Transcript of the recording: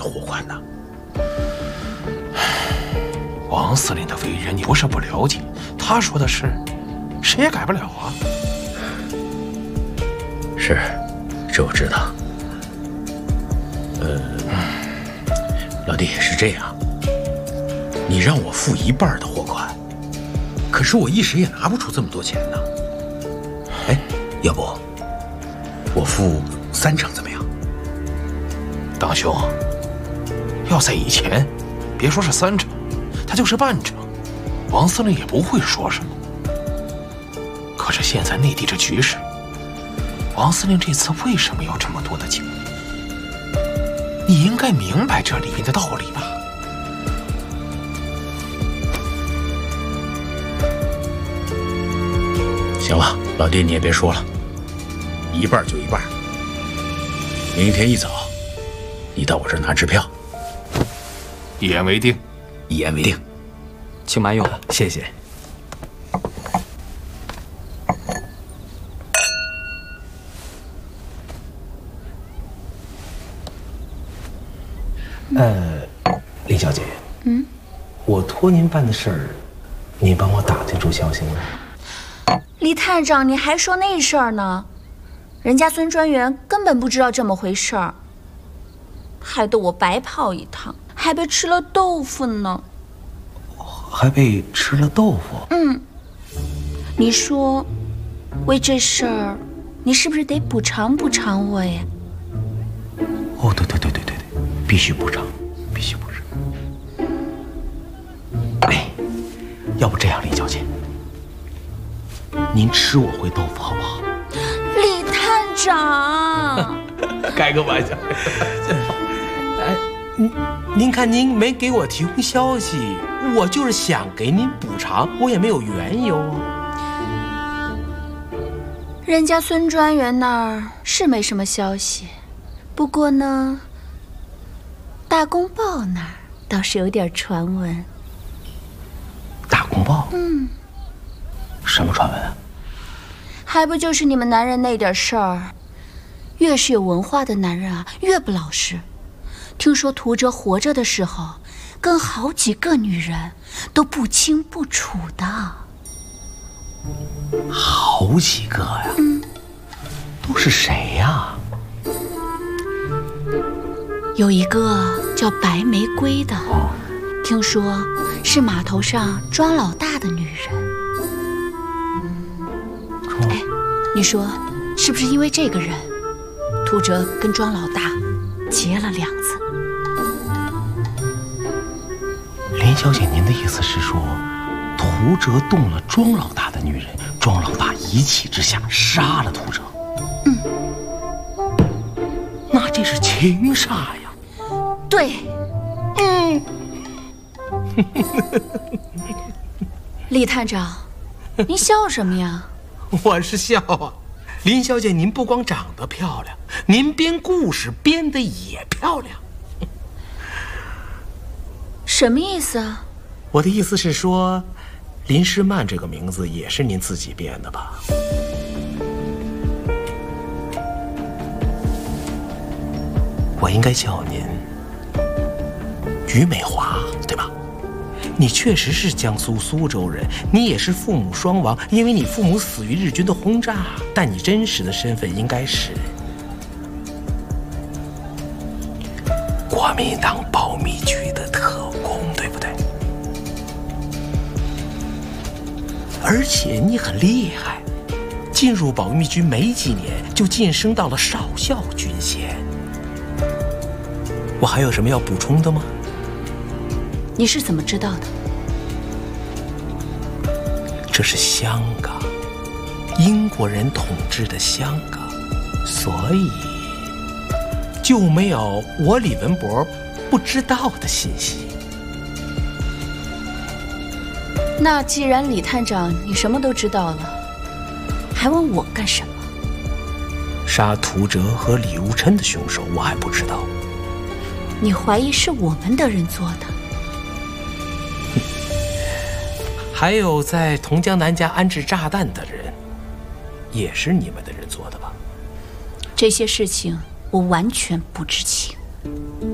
货款呢。王司令的为人你不是不了解，他说的是，谁也改不了啊。 是，这我知道。老弟，是这样，你让我付1半的货款，可是我一时也拿不出这么多钱呢。哎，要不我付3成怎么样？ 党兄，要在以前，别说是3成，他就是半成，王司令也不会说什么。可是现在内地这局势，王司令这次为什么要这么多的钱？你应该明白这里面的道理吧？ 行了，老弟你也别说了，1半就1半。明天一早，你到我这儿拿支票。 一言为定。 一言为定。 请慢用，谢谢。 林小姐，我托您办的事儿，您帮我打听出消息了吗？ 李探长，你还说那事儿呢？人家孙专员根本不知道这么回事儿，害得我白跑一趟，还被吃了豆腐呢。 还被吃了豆腐？ 你说，为这事儿，你是不是得补偿补偿我呀？ 哦，对，必须补偿，必须补偿。哎，要不这样，林小姐，您吃我回豆腐好不好？ 李探长， 开个玩笑。哎，您看您没给我提供消息，我就是想给您补偿，我也没有缘由啊。 人家孙专员那儿是没什么消息，不过呢，大公报那儿倒是有点传闻。 大公报？什么传闻啊？ 还不就是你们男人那点事儿？越是有文化的男人啊，越不老实。听说屠哲活着的时候，跟好几个女人都不清不楚的。 好几个呀？都是谁呀？ 有一个叫白玫瑰的，听说是码头上庄老大的女人。哎，你说是不是因为这个人，屠哲跟庄老大结了梁子？ 林小姐，您的意思是说，屠哲动了庄老大的女人，庄老大一气之下杀了屠哲？那这是情杀呀！ 对，李探长，您笑什么呀？ 我是笑啊，林小姐，您不光长得漂亮，您编故事编得也漂亮。 什么意思啊？ 我的意思是说，林诗曼这个名字也是您自己编的吧？我应该叫您于美华，对吧？你确实是江苏苏州人，你也是父母双亡，因为你父母死于日军的轰炸，但你真实的身份应该是国民党保密局的特工，对不对？而且你很厉害，进入保密局没几年就晋升到了少校军衔。我还有什么要补充的吗？ 你是怎么知道的？ 这是香港，英国人统治的香港，所以就没有我李文博不知道的信息。 那既然李探长你什么都知道了，还问我干什么？ 杀屠哲和李如琛的凶手我还不知道。 你怀疑是我们的人做的？ 还有在同江南家安置炸弹的人，也是你们的人做的吧？ 这些事情我完全不知情。